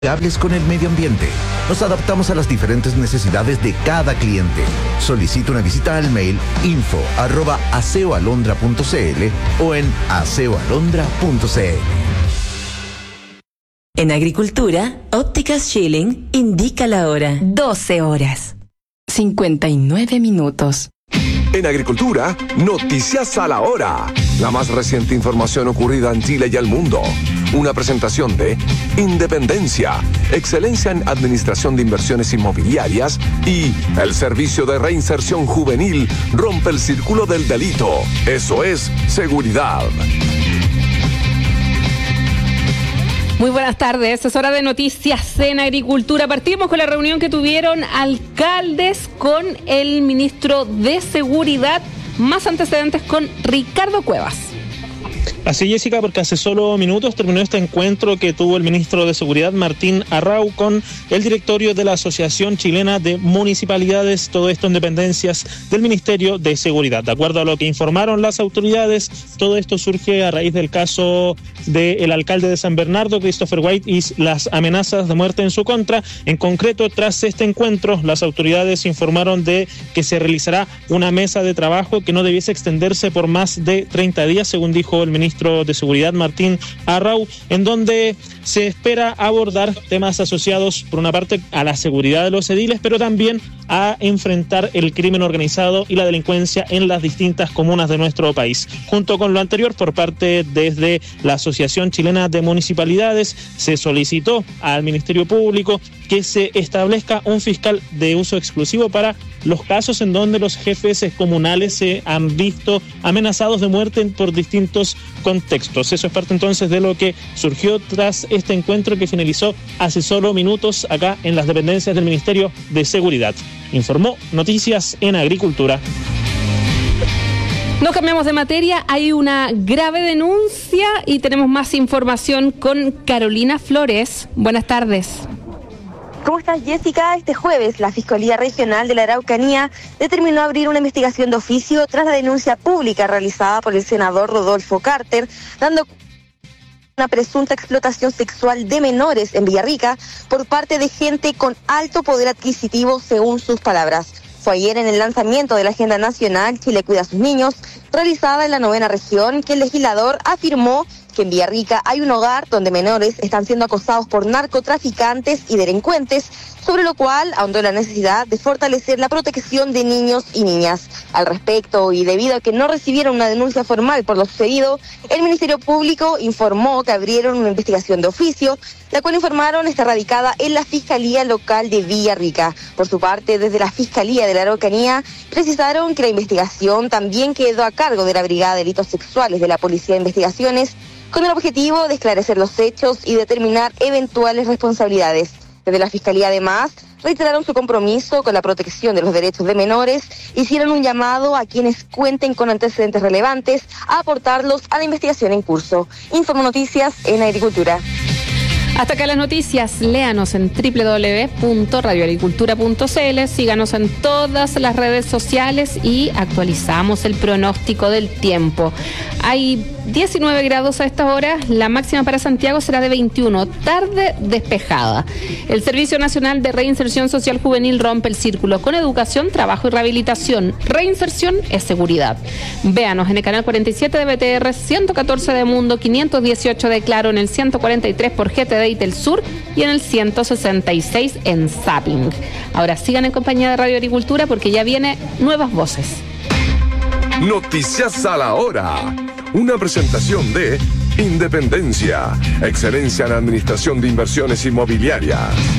amigables con el medio ambiente. Nos adaptamos a las diferentes necesidades de cada cliente. Solicita una visita al mail info@aseoalondra.cl o en aseoalondra.cl. En Agricultura, Ópticas Schilling indica la hora. 12 horas. 59 minutos. En Agricultura, noticias a la hora. La más reciente información ocurrida en Chile y el mundo. Una presentación de Independencia, excelencia en administración de inversiones inmobiliarias y el servicio de reinserción juvenil rompe el círculo del delito. Eso es seguridad. Muy buenas tardes, es hora de noticias en Agricultura. Partimos con la reunión que tuvieron alcaldes con el ministro de Seguridad. Más antecedentes con Ricardo Cuevas. Así, Jessica, porque hace solo minutos terminó este encuentro que tuvo el ministro de Seguridad, Martín Arrau, con el directorio de la Asociación Chilena de Municipalidades, todo esto en dependencias del Ministerio de Seguridad. De acuerdo a lo que informaron las autoridades, todo esto surge a raíz del caso del alcalde de San Bernardo, Christopher White, y las amenazas de muerte en su contra. En concreto, tras este encuentro, las autoridades informaron de que se realizará una mesa de trabajo que no debiese extenderse por más de 30 días, según dijo el ministro de Seguridad, Martín Arrau, en donde se espera abordar temas asociados, por una parte, a la seguridad de los ediles, pero también a enfrentar el crimen organizado y la delincuencia en las distintas comunas de nuestro país. Junto con lo anterior, por parte desde la Asociación Chilena de Municipalidades, se solicitó al Ministerio Público que se establezca un fiscal de uso exclusivo para los casos en donde los jefes comunales se han visto amenazados de muerte por distintos contextos. Eso es parte entonces de lo que surgió tras este encuentro que finalizó hace solo minutos acá en las dependencias del Ministerio de Seguridad. Informó Noticias en Agricultura. No cambiamos de materia, hay una grave denuncia y tenemos más información con Carolina Flores. Buenas tardes. ¿Cómo estás, Jessica? Este jueves, la Fiscalía Regional de la Araucanía determinó abrir una investigación de oficio tras la denuncia pública realizada por el senador Rodolfo Carter, dando una presunta explotación sexual de menores en Villarrica por parte de gente con alto poder adquisitivo, según sus palabras. Fue ayer en el lanzamiento de la Agenda Nacional Chile Cuida a sus Niños, realizada en la 9ª región, que el legislador afirmó que en Villarrica hay un hogar donde menores están siendo acosados por narcotraficantes y delincuentes, sobre lo cual ahondó la necesidad de fortalecer la protección de niños y niñas. Al respecto, y debido a que no recibieron una denuncia formal por lo sucedido, el Ministerio Público informó que abrieron una investigación de oficio, la cual informaron está radicada en la Fiscalía Local de Villarrica. Por su parte, desde la Fiscalía de la Araucanía, precisaron que la investigación también quedó a cargo de la Brigada de Delitos Sexuales de la Policía de Investigaciones, con el objetivo de esclarecer los hechos y determinar eventuales responsabilidades. Desde la Fiscalía, además, reiteraron su compromiso con la protección de los derechos de menores, hicieron un llamado a quienes cuenten con antecedentes relevantes a aportarlos a la investigación en curso. Informo Noticias en Agricultura. Hasta acá las noticias, léanos en www.radioagricultura.cl, síganos en todas las redes sociales y actualizamos el pronóstico del tiempo. Hay 19 grados a esta hora, la máxima para Santiago será de 21, tarde despejada. El Servicio Nacional de Reinserción Social Juvenil rompe el círculo con educación, trabajo y rehabilitación. Reinserción es seguridad. Véanos en el canal 47 de BTR, 114 de Mundo, 518 de Claro, en el 143 por GTD y Telsur y en el 166 en Zapping. Ahora sigan en compañía de Radio Agricultura porque ya viene Nuevas Voces. Noticias a la hora. Una presentación de Independencia, excelencia en administración de inversiones inmobiliarias.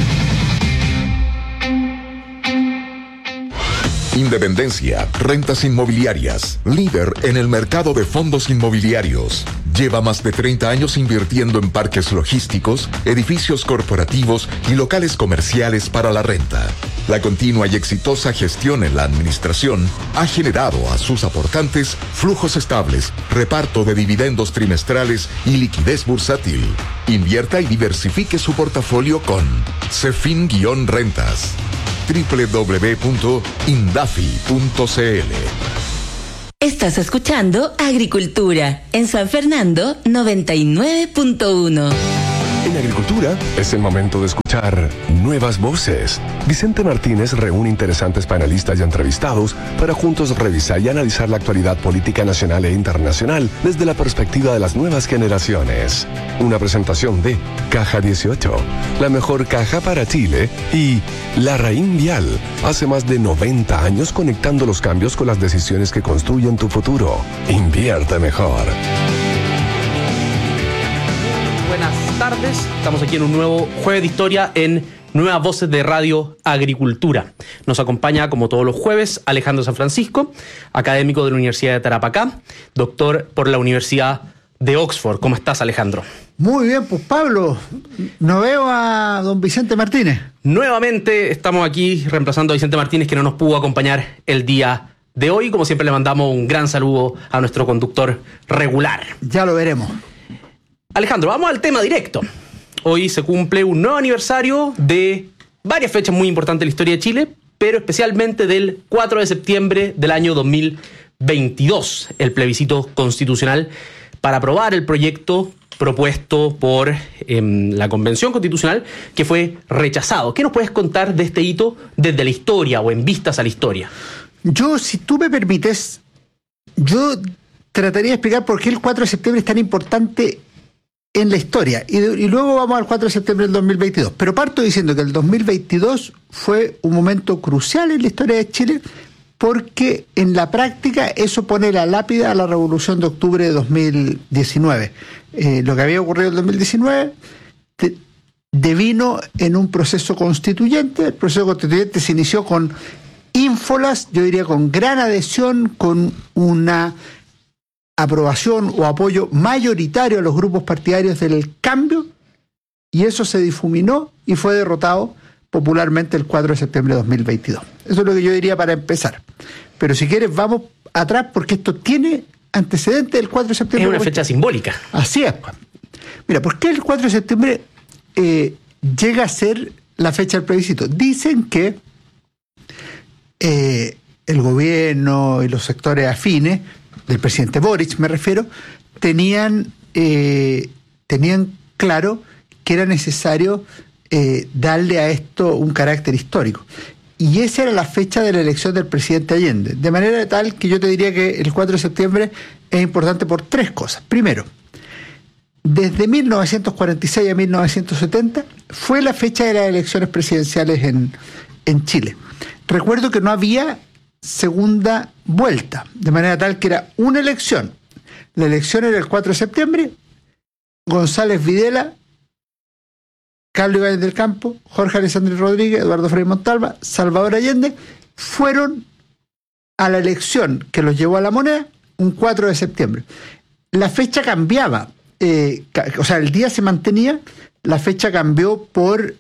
Independencia, rentas inmobiliarias, líder en el mercado de fondos inmobiliarios. Lleva más de 30 años invirtiendo en parques logísticos, edificios corporativos y locales comerciales para la renta. La continua y exitosa gestión en la administración ha generado a sus aportantes flujos estables, reparto de dividendos trimestrales y liquidez bursátil. Invierta y diversifique su portafolio con Cefin-Rentas. www.indafi.cl. Estás escuchando Agricultura en San Fernando 99.1. En agricultura es el momento de escuchar nuevas voces. Vicente Martínez reúne interesantes panelistas y entrevistados para juntos revisar y analizar la actualidad política nacional e internacional desde la perspectiva de las nuevas generaciones. Una presentación de Caja 18, la mejor caja para Chile, y La Raín Vial, hace más de 90 años conectando los cambios con las decisiones que construyen tu futuro. Invierte mejor. Buenas tardes, estamos aquí en un nuevo Jueves de Historia en Nuevas Voces de Radio Agricultura. Nos acompaña, como todos los jueves, Alejandro San Francisco, académico de la Universidad de Tarapacá, doctor por la Universidad de Oxford. ¿Cómo estás, Alejandro? Muy bien, pues Pablo, no veo a don Vicente Martínez. Nuevamente estamos aquí reemplazando a Vicente Martínez, que no nos pudo acompañar el día de hoy. Como siempre, le mandamos un gran saludo a nuestro conductor regular. Ya lo veremos. Alejandro, vamos al tema directo. Hoy se cumple un nuevo aniversario de varias fechas muy importantes de la historia de Chile, pero especialmente del 4 de septiembre del año 2022, el plebiscito constitucional para aprobar el proyecto propuesto por la Convención Constitucional, que fue rechazado. ¿Qué nos puedes contar de este hito desde la historia o en vistas a la historia? Yo, si tú me permites, yo trataría de explicar por qué el 4 de septiembre es tan importante en la historia, y luego vamos al 4 de septiembre del 2022. Pero parto diciendo que el 2022 fue un momento crucial en la historia de Chile, porque en la práctica eso pone la lápida a la Revolución de Octubre de 2019. Lo que había ocurrido en 2019 devino en un proceso constituyente. El proceso constituyente se inició con ínfolas, yo diría con gran adhesión, con una aprobación o apoyo mayoritario a los grupos partidarios del cambio, y eso se difuminó y fue derrotado popularmente el 4 de septiembre de 2022. Eso es lo que yo diría para empezar. Pero si quieres, vamos atrás, porque esto tiene antecedentes del 4 de septiembre. Es una fecha simbólica. Así es. Mira, ¿por qué el 4 de septiembre llega a ser la fecha del plebiscito? Dicen que el gobierno y los sectores afines del presidente Boric, me refiero, tenían claro que era necesario darle a esto un carácter histórico. Y esa era la fecha de la elección del presidente Allende. De manera tal que yo te diría que el 4 de septiembre es importante por tres cosas. Primero, desde 1946 a 1970 fue la fecha de las elecciones presidenciales en Chile. Recuerdo que no había segunda vuelta, de manera tal que era una elección. La elección era el 4 de septiembre, González Videla, Carlos Ibáñez del Campo, Jorge Alessandri Rodríguez, Eduardo Frei Montalva, Salvador Allende, fueron a la elección que los llevó a la moneda un 4 de septiembre. La fecha cambiaba, o sea, el día se mantenía, la fecha cambió por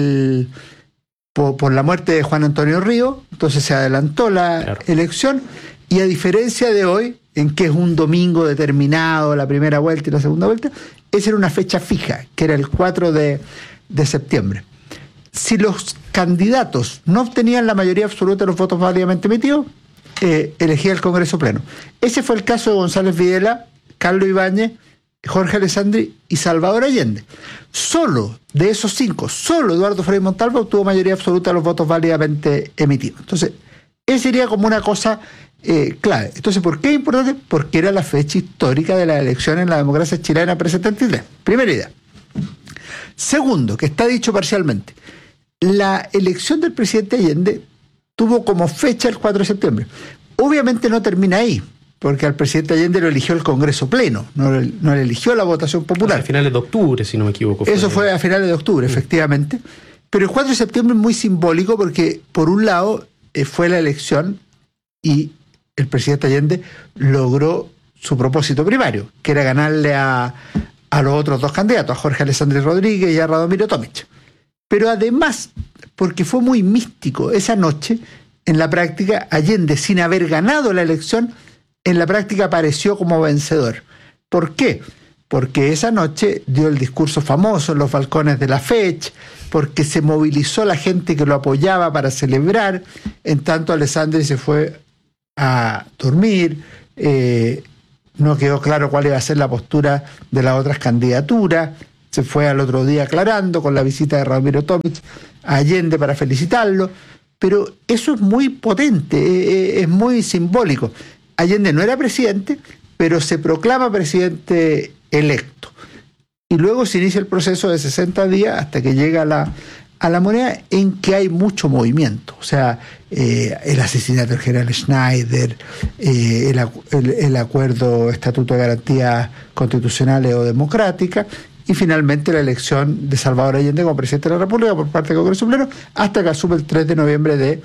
la muerte de Juan Antonio Río, entonces se adelantó la elección, y a diferencia de hoy, en que es un domingo determinado, la primera vuelta y la segunda vuelta, esa era una fecha fija, que era el 4 de septiembre. Si los candidatos no obtenían la mayoría absoluta de los votos válidamente emitidos, elegía el Congreso Pleno. Ese fue el caso de González Videla, Carlos Ibáñez, Jorge Alessandri y Salvador Allende. Solo de esos cinco, solo Eduardo Frei Montalva obtuvo mayoría absoluta de los votos válidamente emitidos. Entonces, esa sería como una cosa clave. Entonces, ¿por qué es importante? Porque era la fecha histórica de las elecciones en la democracia chilena pre-73. Primera idea. Segundo, que está dicho parcialmente, la elección del presidente Allende tuvo como fecha el 4 de septiembre. Obviamente no termina ahí, porque al presidente Allende lo eligió el Congreso Pleno, no le eligió la votación popular. A finales de octubre, si no me equivoco. Eso fue a finales de octubre, efectivamente. Pero el 4 de septiembre es muy simbólico porque, por un lado, fue la elección y el presidente Allende logró su propósito primario, que era ganarle a los otros dos candidatos, a Jorge Alessandri Rodríguez y a Radomiro Tomic. Pero además, porque fue muy místico, esa noche, en la práctica, Allende, sin haber ganado la elección, en la práctica apareció como vencedor. ¿Por qué? Porque esa noche dio el discurso famoso en los balcones de la FECH, porque se movilizó la gente que lo apoyaba para celebrar, en tanto Alessandri se fue a dormir, no quedó claro cuál iba a ser la postura de las otras candidaturas, se fue al otro día aclarando con la visita de Ramiro Tomic a Allende para felicitarlo, pero eso es muy potente, es muy simbólico. Allende no era presidente, pero se proclama presidente electo. Y luego se inicia el proceso de 60 días hasta que llega a la moneda, en que hay mucho movimiento. O sea, el asesinato del general Schneider, el acuerdo Estatuto de Garantías Constitucionales o Democráticas, y finalmente la elección de Salvador Allende como presidente de la República por parte del Congreso Pleno, hasta que asume el 3 de noviembre de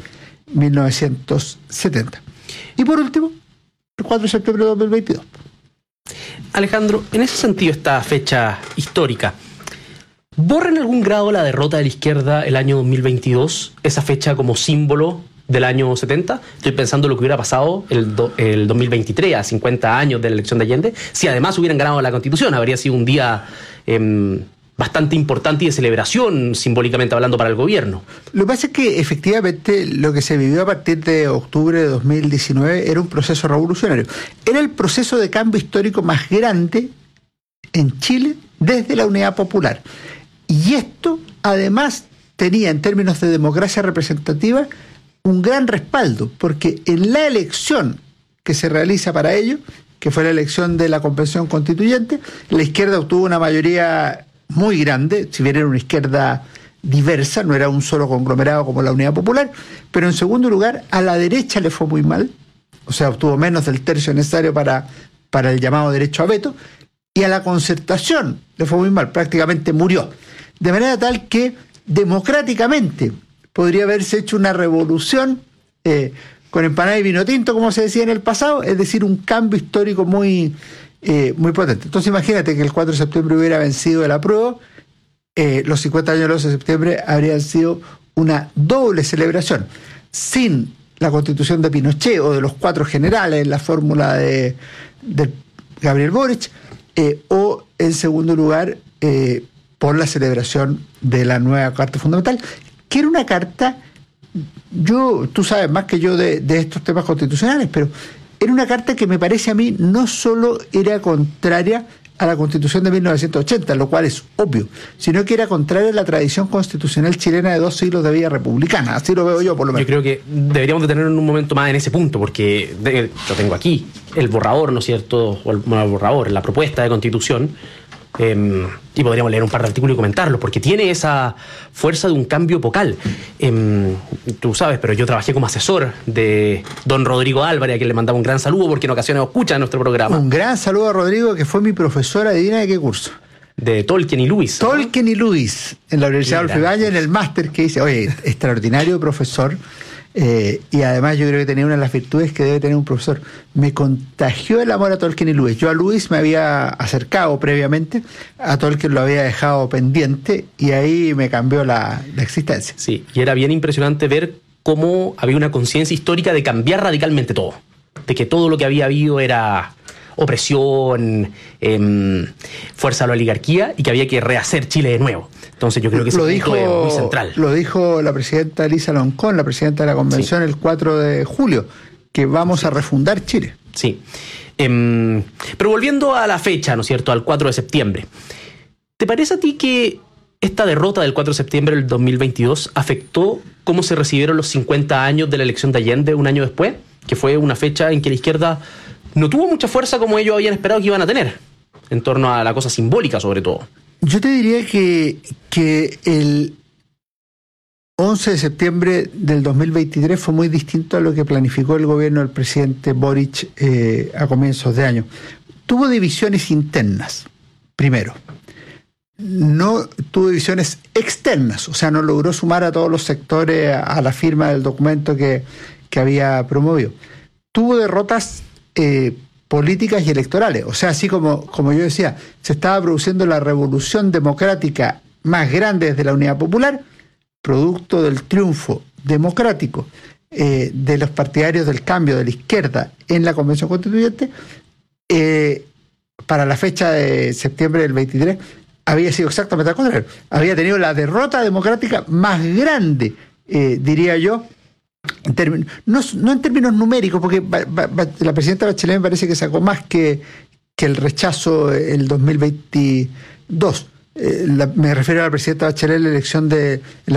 1970. Y por último, el 4 de septiembre de 2022. Alejandro, en ese sentido, esta fecha histórica, ¿borra en algún grado la derrota de la izquierda el año 2022, esa fecha como símbolo del año 70? Estoy pensando en lo que hubiera pasado el 2023, a 50 años de la elección de Allende, si además hubieran ganado la Constitución. Habría sido un día bastante importante y de celebración, simbólicamente hablando, para el gobierno. Lo que pasa es que efectivamente lo que se vivió a partir de octubre de 2019 era un proceso revolucionario. Era el proceso de cambio histórico más grande en Chile desde la Unidad Popular. Y esto, además, tenía en términos de democracia representativa un gran respaldo, porque en la elección que se realiza para ello, que fue la elección de la Convención Constituyente, la izquierda obtuvo una mayoría muy grande, si bien era una izquierda diversa, no era un solo conglomerado como la Unidad Popular, pero en segundo lugar, a la derecha le fue muy mal, o sea, obtuvo menos del tercio necesario para el llamado derecho a veto, y a la Concertación le fue muy mal, prácticamente murió. De manera tal que democráticamente podría haberse hecho una revolución con empanada y vino tinto, como se decía en el pasado, es decir, un cambio histórico muy potente. Entonces imagínate que el 4 de septiembre hubiera vencido el apruebo, los 50 años del 11 de septiembre habrían sido una doble celebración. Sin la constitución de Pinochet o de los 4 generales, la fórmula de Gabriel Boric, o en segundo lugar por la celebración de la nueva Carta Fundamental, que era una carta, tú sabes más que yo de estos temas constitucionales, pero era una carta que me parece a mí no solo era contraria a la Constitución de 1980, lo cual es obvio, sino que era contraria a la tradición constitucional chilena de 2 siglos de vida republicana. Así lo veo yo, por lo menos. Yo creo que deberíamos detenernos en un momento más en ese punto, porque lo tengo aquí, el borrador, ¿no es cierto? O el borrador, la propuesta de Constitución, y podríamos leer un par de artículos y comentarlos, porque tiene esa fuerza de un cambio epocal. Tú sabes, pero yo trabajé como asesor de don Rodrigo Álvarez, a quien le mandaba un gran saludo, porque en ocasiones escucha nuestro programa. Un gran saludo a Rodrigo, que fue mi profesora, adivina de qué curso. De Tolkien y Lewis. Tolkien y Lewis, en la Universidad de Adolfo Ibáñez, en el máster que hice. Oye, extraordinario profesor. Y además yo creo que tenía una de las virtudes que debe tener un profesor. Me contagió el amor a Tolkien y Lewis. Yo a Lewis me había acercado previamente, a Tolkien lo había dejado pendiente y ahí me cambió la existencia. Sí, y era bien impresionante ver cómo había una conciencia histórica de cambiar radicalmente todo. De que todo lo que había habido era opresión, fuerza a la oligarquía, y que había que rehacer Chile de nuevo. Entonces yo creo que ese punto es muy central. Lo dijo la presidenta Elisa Loncón, la presidenta de la Convención, sí, el 4 de julio, que vamos a refundar Chile. Sí. Pero volviendo a la fecha, ¿no es cierto?, al 4 de septiembre. ¿Te parece a ti que esta derrota del 4 de septiembre del 2022 afectó cómo se recibieron los 50 años de la elección de Allende un año después? Que fue una fecha en que la izquierda no tuvo mucha fuerza como ellos habían esperado que iban a tener, en torno a la cosa simbólica sobre todo. Yo te diría que el 11 de septiembre del 2023 fue muy distinto a lo que planificó el gobierno del presidente Boric a comienzos de año. Tuvo divisiones internas, primero. No tuvo divisiones externas, o sea, no logró sumar a todos los sectores a la firma del documento que había promovido. Tuvo derrotas políticas y electorales, o sea, así como yo decía, se estaba produciendo la revolución democrática más grande desde la Unidad Popular, producto del triunfo democrático de los partidarios del cambio de la izquierda en la Convención Constituyente. Para la fecha de septiembre del 23 había sido exactamente al contrario, había tenido la derrota democrática más grande, diría yo, no en términos numéricos, porque la presidenta Bachelet me parece que sacó más que el rechazo el 2022, me refiero a la presidenta Bachelet, la elección de